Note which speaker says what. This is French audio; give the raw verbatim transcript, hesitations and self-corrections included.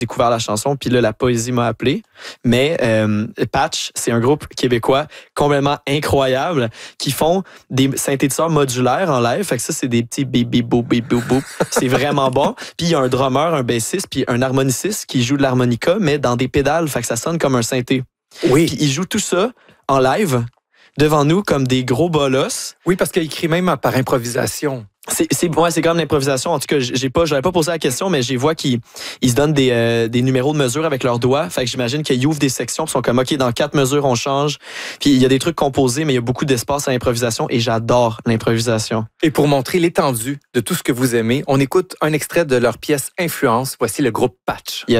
Speaker 1: découvert la chanson, puis là, la poésie m'a appelé. Mais euh, Patch, c'est un groupe québécois complètement incroyable qui font des synthétiseurs modulaires en live. Fait que ça, c'est des petits bip bip boop bip boop boop. C'est vraiment bon. Puis il y a un drummer, un bassiste, puis un harmoniciste qui joue de l'harmonica, mais dans des pédales. Fait que ça sonne comme un synthé.
Speaker 2: Oui.
Speaker 1: Puis ils jouent tout ça en live devant nous comme des gros bolosses.
Speaker 2: Oui, parce qu'il écrit même par improvisation.
Speaker 1: C'est, c'est, ouais, c'est comme l'improvisation. En tout cas, j'ai pas, j'avais pas posé la question, mais j'ai vois qu'ils ils se donnent des, euh, des numéros de mesure avec leurs doigts. Fait que j'imagine qu'ils ouvrent des sections, puis sont comme, OK, dans quatre mesures, on change. Puis il y a des trucs composés, mais il y a beaucoup d'espace à l'improvisation et j'adore l'improvisation.
Speaker 2: Et pour montrer l'étendue de tout ce que vous aimez, on écoute un extrait de leur pièce Influence. Voici le groupe Patch.
Speaker 1: Yes.